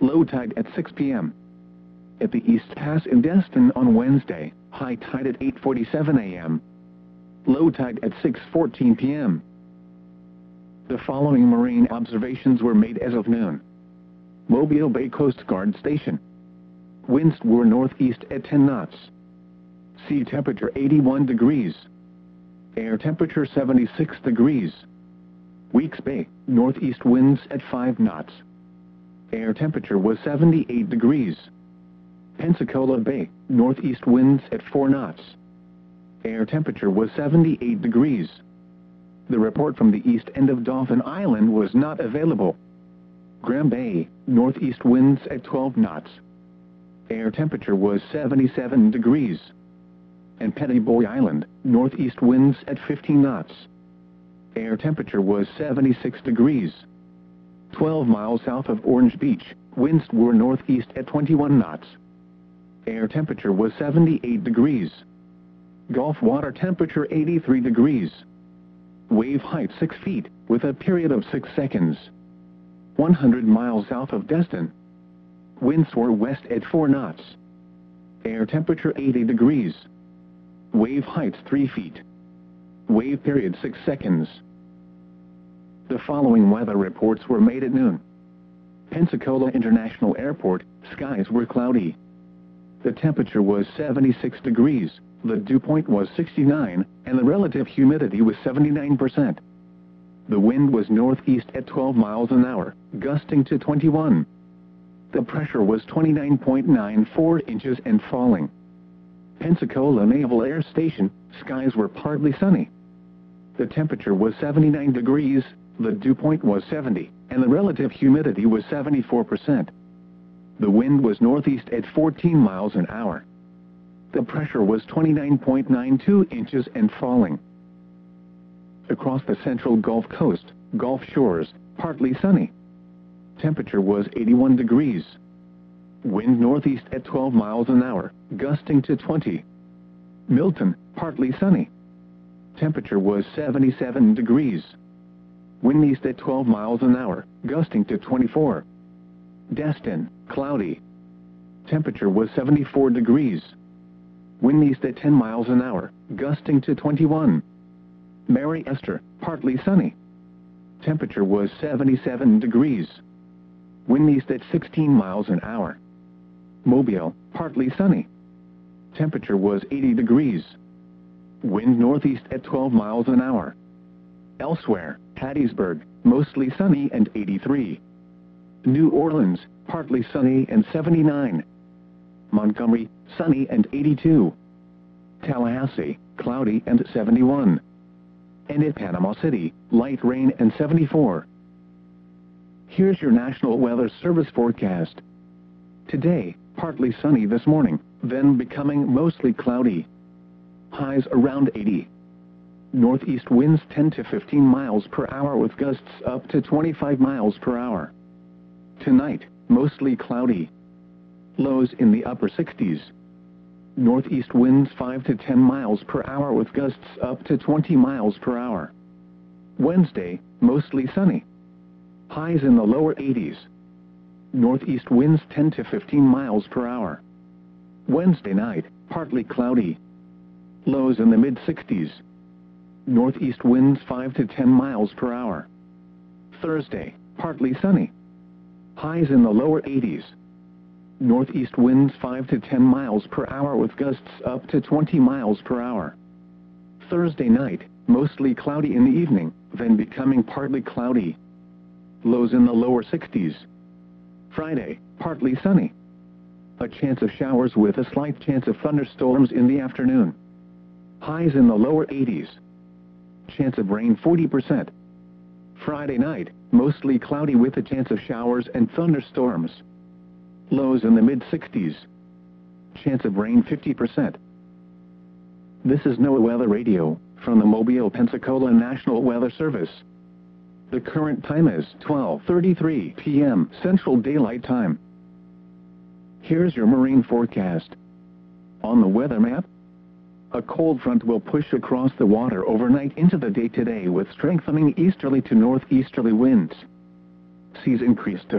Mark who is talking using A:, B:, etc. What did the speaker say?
A: low tide at 6 p.m. At the East Pass in Destin on Wednesday, high tide at 8:47 a.m. Low tide at 6:14 p.m. The following marine observations were made as of noon. Mobile Bay Coast Guard Station. Winds were northeast at 10 knots. Sea temperature 81 degrees. Air temperature 76 degrees. Weeks Bay, northeast winds at 5 knots. Air temperature was 78 degrees. Pensacola Bay, northeast winds at 4 knots. Air temperature was 78 degrees. The report from the east end of Dauphin Island was not available. Graham Bay, northeast winds at 12 knots. Air temperature was 77 degrees. And Petty Boy Island, northeast winds at 15 knots. Air temperature was 76 degrees. 12 miles south of Orange Beach, winds were northeast at 21 knots. Air temperature was 78 degrees. Gulf water temperature 83 degrees. Wave height 6 feet, with a period of 6 seconds. 100 miles south of Destin. Winds were west at 4 knots. Air temperature 80 degrees. Wave height 3 feet. Wave period 6 seconds. The following weather reports were made at noon. Pensacola International Airport, skies were cloudy. The temperature was 76 degrees, the dew point was 69, and the relative humidity was 79%. The wind was northeast at 12 miles an hour, gusting to 21. The pressure was 29.94 inches and falling. Pensacola Naval Air Station, skies were partly sunny. The temperature was 79 degrees, the dew point was 70, and the relative humidity was 74%. The wind was northeast at 14 miles an hour. The pressure was 29.92 inches and falling. Across the central Gulf Coast, Gulf Shores, partly sunny. Temperature was 81 degrees. Wind northeast at 12 miles an hour, gusting to 20. Milton, partly sunny. Temperature was 77 degrees. Wind east at 12 miles an hour, gusting to 24. Destin, cloudy. Temperature was 74 degrees. Wind east at 10 miles an hour, gusting to 21. Mary Esther, partly sunny. Temperature was 77 degrees. Wind east at 16 miles an hour. Mobile, partly sunny. Temperature was 80 degrees. Wind northeast at 12 miles an hour. Elsewhere, Hattiesburg, mostly sunny and 83. New Orleans, partly sunny and 79. Montgomery, sunny and 82. Tallahassee, cloudy and 71. And at Panama City, light rain and 74. Here's your National Weather Service forecast. Today, partly sunny this morning, then becoming mostly cloudy. Highs around 80. Northeast winds 10 to 15 miles per hour with gusts up to 25 miles per hour. Tonight, mostly cloudy. Lows in the upper 60s. Northeast winds 5 to 10 miles per hour with gusts up to 20 miles per hour. Wednesday, mostly sunny. Highs in the lower 80s. Northeast winds 10 to 15 miles per hour. Wednesday night, partly cloudy. Lows in the mid-60s. Northeast winds 5 to 10 miles per hour. Thursday, partly sunny. Highs in the lower 80s. Northeast winds 5 to 10 miles per hour with gusts up to 20 miles per hour. Thursday night, mostly cloudy in the evening, then becoming partly cloudy. Lows in the lower 60s. Friday, partly sunny. A chance of showers with a slight chance of thunderstorms in the afternoon. Highs in the lower 80s. Chance of rain 40%. Friday night, mostly cloudy with a chance of showers and thunderstorms. Lows in the mid-60s. Chance of rain 50%. This is NOAA Weather Radio, from the Mobile, Pensacola National Weather Service. The current time is 12:33 p.m. Central Daylight Time. Here's your marine forecast. On the weather map, a cold front will push across the water overnight into the day today with strengthening easterly to northeasterly winds. Seas increase to